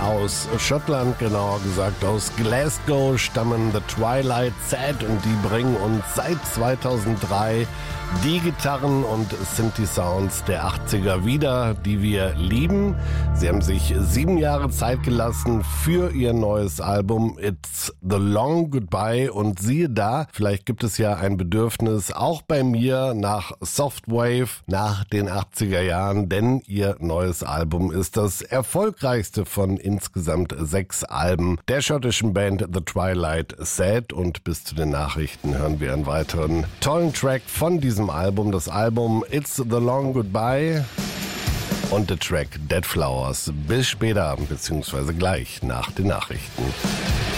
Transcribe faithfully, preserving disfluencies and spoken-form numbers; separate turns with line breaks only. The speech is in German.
Aus Schottland, genauer gesagt aus Glasgow, stammen The Twilight Sad und die bringen uns seit zweitausenddrei die Gitarren und Synthi-Sounds der achtziger wieder, die wir lieben. Sie haben sich sieben Jahre Zeit gelassen für ihr neues Album It's the Long Goodbye und siehe da, vielleicht gibt es ja ein Bedürfnis auch bei mir nach Softwave, nach den achtziger Jahren, denn ihr neues Album ist das erfolgreichste von insgesamt sechs Alben der schottischen Band The Twilight Sad und bis zu den Nachrichten hören wir einen weiteren tollen Track von diesem Album, das Album It's the Long Goodbye und der Track Dead Flowers. Bis später, beziehungsweise gleich nach den Nachrichten.